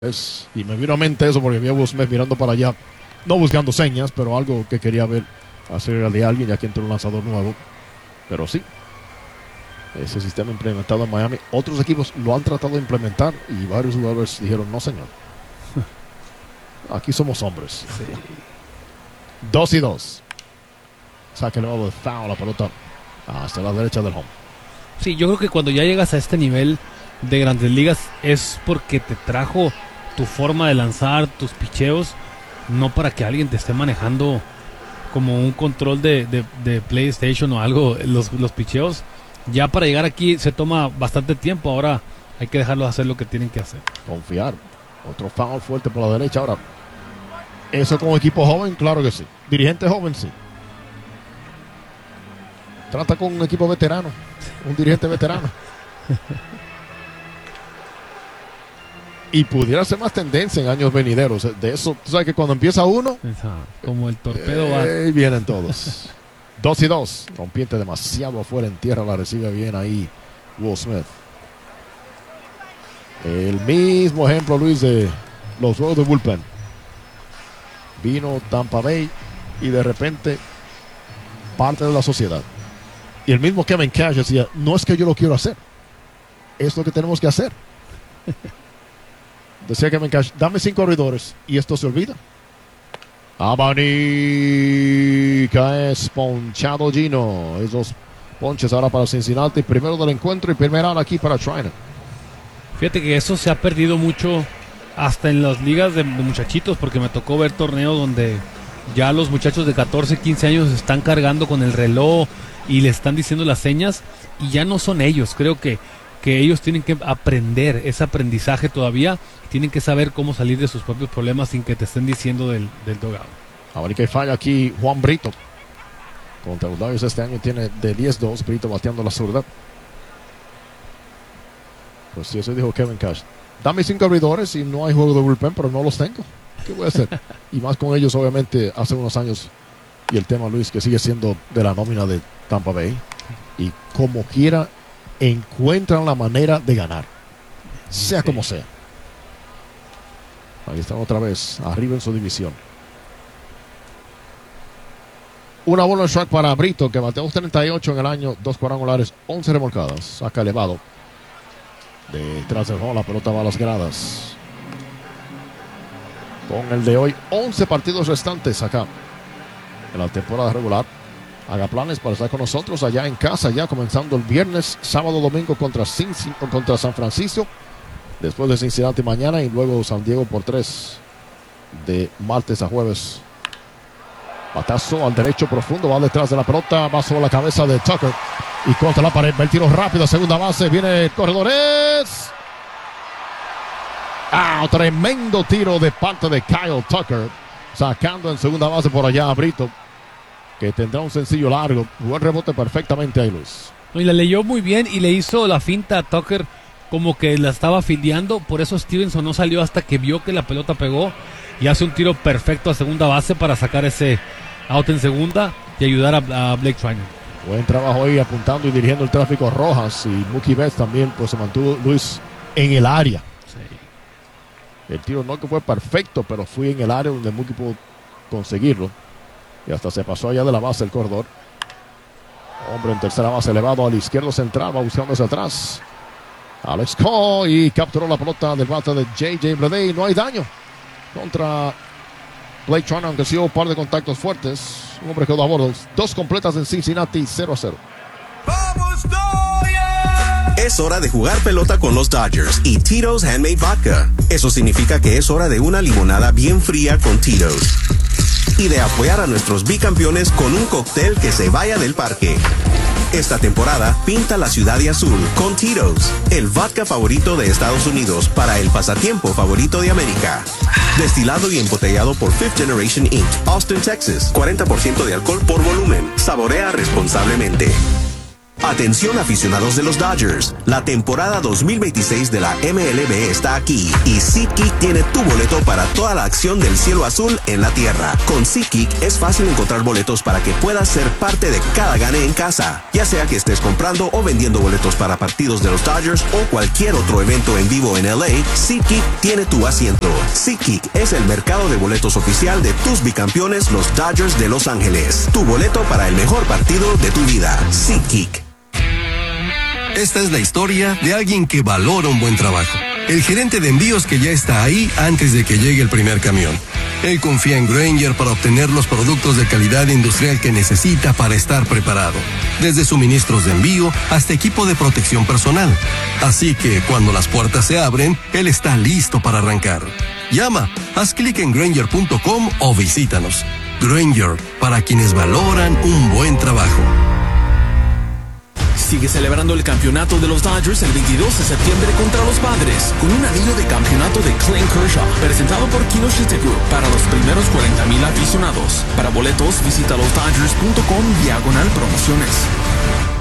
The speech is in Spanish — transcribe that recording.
Y me vino a mente eso porque vi a Will Smith mirando para allá, no buscando señas, pero algo que quería ver hacer de alguien, ya que entró un lanzador nuevo. Pero sí, ese sistema implementado en Miami, otros equipos lo han tratado de implementar y varios jugadores dijeron, no señor, aquí somos hombres. Sí. 2-2. Saque elevado de foul, la pelota hasta la derecha del home. Sí, yo creo que cuando ya llegas a este nivel de Grandes Ligas es porque te trajo tu forma de lanzar, tus picheos, no para que alguien te esté manejando como un control de PlayStation o algo, los picheos. Ya para llegar aquí se toma bastante tiempo, ahora hay que dejarlos hacer lo que tienen que hacer. Confiar. Otro foul fuerte por la derecha. Ahora, eso con equipo joven, claro que sí. Dirigente joven, sí. Trata con un equipo veterano, un dirigente veterano. Y pudiera ser más tendencia en años venideros. De eso, tú sabes que cuando empieza uno, como el torpedo va. Vienen todos. 2-2. Rompiente demasiado afuera en tierra. La recibe bien ahí Will Smith. El mismo ejemplo, Luis, de los juegos de bullpen. Vino Tampa Bay y de repente parte de la sociedad. Y el mismo Kevin Cash decía, no es que yo lo quiero hacer, es lo que tenemos que hacer. Decía Kevin Cash, dame 5 corredores y esto se olvida. Abanica es ponchado Gino. Esos ponches ahora para Cincinnati. Primero del encuentro y primera hora aquí para Treinen. Fíjate que eso se ha perdido mucho hasta en las ligas de muchachitos, porque me tocó ver torneos donde ya los muchachos de 14, 15 años están cargando con el reloj y le están diciendo las señas y ya no son ellos. Creo que ellos tienen que aprender ese aprendizaje todavía, tienen que saber cómo salir de sus propios problemas sin que te estén diciendo del dugout. Ahora que falla aquí Juan Brito. Contra los Dodgers este año tiene de 10-2, Brito bateando la zurda. Pues sí, eso dijo Kevin Cash. Dame 5 abridores y no hay juego de bullpen, pero no los tengo. ¿Qué voy a hacer? Y más con ellos, obviamente, hace unos años. Y el tema, Luis, que sigue siendo de la nómina de Tampa Bay. Y como quiera, encuentran la manera de ganar. Sea como sea. Ahí están otra vez, arriba en su división. Una bola en strike para Brito, que bateó 38 en el año, 2 cuadrangulares, 11 remolcadas. Saca elevado. Detrás del home, la pelota va a las gradas. Con el de hoy, 11 partidos restantes acá en la temporada regular. Haga planes para estar con nosotros allá en casa, ya comenzando el viernes, sábado, domingo contra San Francisco. Después de Cincinnati mañana y luego San Diego por 3 de martes a jueves. Batazo al derecho profundo, va detrás de la pelota, va sobre la cabeza de Tucker y contra la pared, va el tiro rápido a segunda base, viene el corredor, tremendo tiro de parte de Kyle Tucker, sacando en segunda base por allá a Brito, que tendrá un sencillo largo, buen rebote perfectamente ahí, Luis. Y la leyó muy bien y le hizo la finta a Tucker como que la estaba fildeando, por eso Stevenson no salió hasta que vio que la pelota pegó y hace un tiro perfecto a segunda base para sacar ese out en segunda y ayudar a Blake Treinen. Buen trabajo ahí apuntando y dirigiendo el tráfico Rojas, y Mookie Betts también pues se mantuvo, Luis, en el área. Sí. El tiro no que fue perfecto, pero fue en el área donde Mookie pudo conseguirlo y hasta se pasó allá de la base el corredor. Hombre en tercera base, elevado al izquierdo central, va buscando hacia atrás Alex Cole y capturó la pelota del bate de J.J. Bleday. No hay daño contra Blake Treinen, aunque sí hubo un par de contactos fuertes. Un hombre quedó a bordo. 2 completas en Cincinnati, 0-0. ¡Vamos, Dodgers! Es hora de jugar pelota con los Dodgers y Tito's Handmade Vodka. Eso significa que es hora de una limonada bien fría con Tito's. Y de apoyar a nuestros bicampeones con un cóctel que se vaya del parque. Esta temporada, pinta la ciudad de azul con Tito's, el vodka favorito de Estados Unidos para el pasatiempo favorito de América. Destilado y embotellado por Fifth Generation Inc., Austin, Texas. 40% de alcohol por volumen. Saborea responsablemente. Atención aficionados de los Dodgers, la temporada 2026 de la MLB está aquí y SeatGeek tiene tu boleto para toda la acción del cielo azul en la tierra. Con SeatGeek es fácil encontrar boletos para que puedas ser parte de cada gane en casa, ya sea que estés comprando o vendiendo boletos para partidos de los Dodgers o cualquier otro evento en vivo en LA. SeatGeek tiene tu asiento. SeatGeek es el mercado de boletos oficial de tus bicampeones, los Dodgers de Los Ángeles. Tu boleto para el mejor partido de tu vida. SeatGeek. Esta es la historia de alguien que valora un buen trabajo. El gerente de envíos que ya está ahí antes de que llegue el primer camión. Él confía en Grainger para obtener los productos de calidad industrial que necesita para estar preparado. Desde suministros de envío hasta equipo de protección personal. Así que cuando las puertas se abren, él está listo para arrancar. Llama, haz clic en Grainger.com o visítanos. Grainger, para quienes valoran un buen trabajo. Sigue celebrando el campeonato de los Dodgers el 22 de septiembre contra los Padres, con un anillo de campeonato de Clayton Kershaw, presentado por Kinoshita Group para los primeros 40,000 aficionados. Para boletos, visita losdodgers.com/promociones.